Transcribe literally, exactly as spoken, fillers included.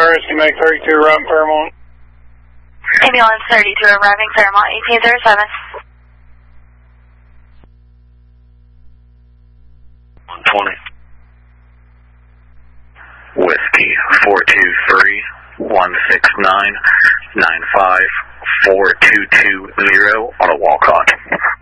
Rescue Make thirty-two arriving Fairmont. Ambulance thirty-two arriving Fairmont, eighteen oh seven. one twenty. Whiskey four two three, one six nine, nine five four two two zero on a Walcott.